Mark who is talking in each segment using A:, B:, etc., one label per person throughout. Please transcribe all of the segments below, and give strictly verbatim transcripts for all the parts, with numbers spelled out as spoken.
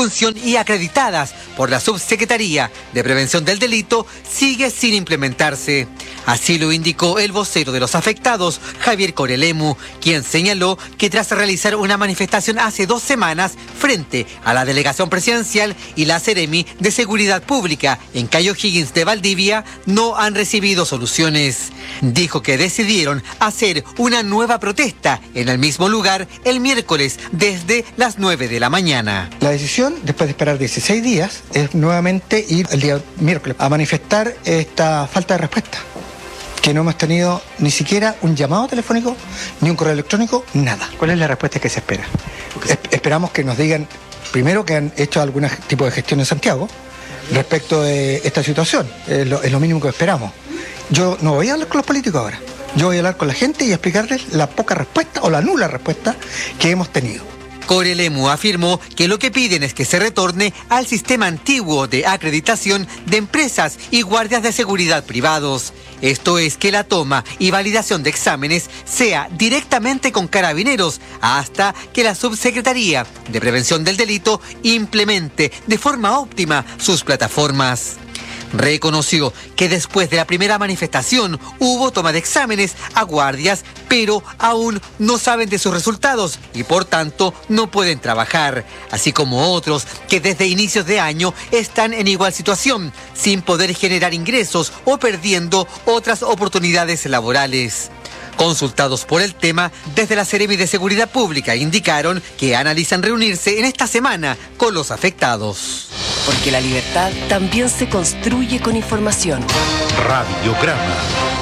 A: función y acreditadas por la Subsecretaría de Prevención del Delito sigue sin implementarse. Así lo indicó el vocero de los afectados, Javier Corelemu, quien señaló que tras realizar una manifestación hace dos semanas frente a la delegación presidencial y la Seremi de Seguridad Pública en Cayo Higgins de Valdivia, no han recibido soluciones. Dijo que decidieron hacer una nueva protesta en el mismo lugar el miércoles desde las nueve de la mañana.
B: La decisión, después de esperar dieciséis días, es nuevamente ir el día miércoles a manifestar esta falta de respuesta, que no hemos tenido ni siquiera un llamado telefónico, ni un correo electrónico, nada. ¿Cuál es la respuesta que se espera? Es- esperamos que nos digan, primero, que han hecho algún tipo de gestión en Santiago respecto de esta situación. Es lo, es lo mínimo que esperamos. Yo no voy a hablar con los políticos ahora. Yo voy a hablar con la gente y explicarles la poca respuesta o la nula respuesta que hemos tenido.
A: Corelemu afirmó que lo que piden es que se retorne al sistema antiguo de acreditación de empresas y guardias de seguridad privados. Esto es, que la toma y validación de exámenes sea directamente con Carabineros hasta que la Subsecretaría de Prevención del Delito implemente de forma óptima sus plataformas. Reconoció que después de la primera manifestación hubo toma de exámenes a guardias, pero aún no saben de sus resultados y por tanto no pueden trabajar, así como otros que desde inicios de año están en igual situación, sin poder generar ingresos o perdiendo otras oportunidades laborales. Consultados por el tema, desde la Seremi de Seguridad Pública indicaron que analizan reunirse en esta semana con los afectados.
C: Porque la libertad también se construye con información.
D: Radiograma.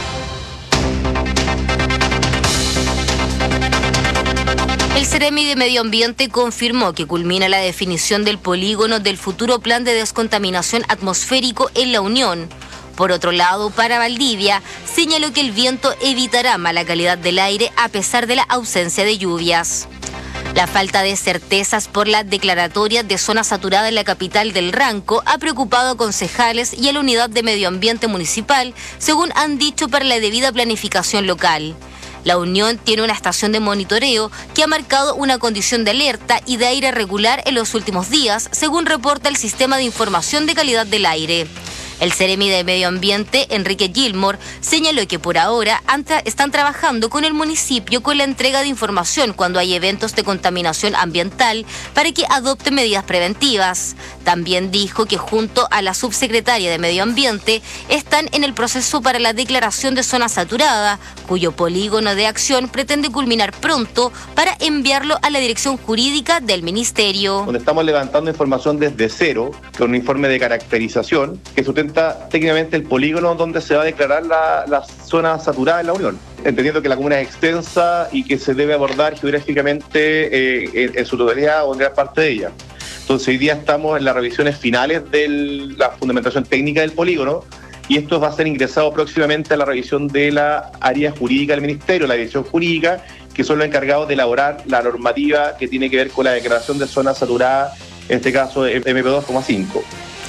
E: El Seremi de Medio Ambiente confirmó que culmina la definición del polígono del futuro plan de descontaminación atmosférico en La Unión. Por otro lado, para Valdivia, señaló que el viento evitará mala calidad del aire a pesar de la ausencia de lluvias. La falta de certezas por la declaratoria de zona saturada en la capital del Ranco ha preocupado a concejales y a la unidad de medio ambiente municipal, según han dicho, para la debida planificación local. La Unión tiene una estación de monitoreo que ha marcado una condición de alerta y de aire regular en los últimos días, según reporta el Sistema de Información de Calidad del Aire. El Seremi de Medio Ambiente, Enrique Gilmore, señaló que por ahora están trabajando con el municipio con la entrega de información cuando hay eventos de contaminación ambiental para que adopten medidas preventivas. También dijo que junto a la subsecretaria de Medio Ambiente están en el proceso para la declaración de zona saturada, cuyo polígono de acción pretende culminar pronto para enviarlo a la dirección jurídica del ministerio.
F: Donde estamos levantando información desde cero, con un informe de caracterización que sustenta técnicamente el polígono donde se va a declarar la, la zona saturada en La Unión, entendiendo que la comuna es extensa y que se debe abordar geográficamente eh, en, en su totalidad o en gran parte de ella. Entonces hoy día estamos en las revisiones finales de la fundamentación técnica del polígono y esto va a ser ingresado próximamente a la revisión de la área jurídica del Ministerio, la dirección jurídica, que son los encargados de elaborar la normativa que tiene que ver con la declaración de zona saturada, en este caso M P dos coma cinco.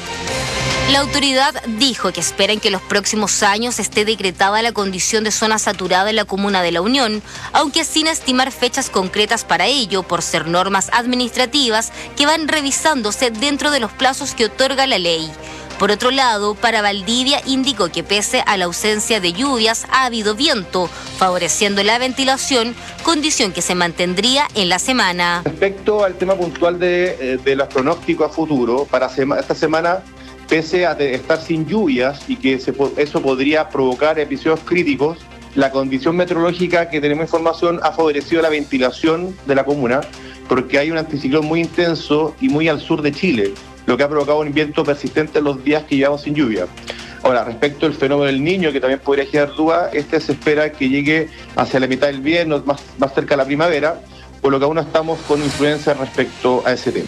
E: La autoridad dijo que espera en que en los próximos años esté decretada la condición de zona saturada en la comuna de La Unión, aunque sin estimar fechas concretas para ello, por ser normas administrativas que van revisándose dentro de los plazos que otorga la ley. Por otro lado, para Valdivia indicó que pese a la ausencia de lluvias ha habido viento, favoreciendo la ventilación, condición que se mantendría en la semana.
F: Respecto al tema puntual de, de los pronósticos a futuro, para sema, esta semana, pese a estar sin lluvias y que se, eso podría provocar episodios críticos, la condición meteorológica que tenemos información ha favorecido la ventilación de la comuna porque hay un anticiclón muy intenso y muy al sur de Chile, lo que ha provocado un viento persistente en los días que llevamos sin lluvia. Ahora, respecto al fenómeno del Niño, que también podría generar duda, este se espera que llegue hacia la mitad del invierno, más, más cerca de la primavera, por lo que aún no estamos con influencia respecto a ese tema.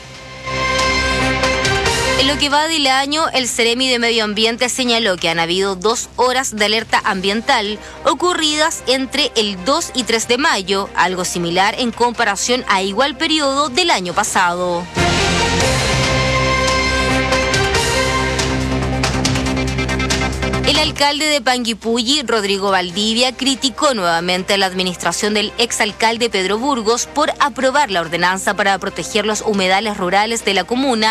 E: En lo que va del año, el Seremi de Medio Ambiente señaló que han habido dos horas de alerta ambiental ocurridas entre el dos y tres de mayo, algo similar en comparación a igual periodo del año pasado. El alcalde de Panguipulli, Rodrigo Valdivia, criticó nuevamente a la administración del exalcalde Pedro Burgos por aprobar la ordenanza para proteger los humedales rurales de la comuna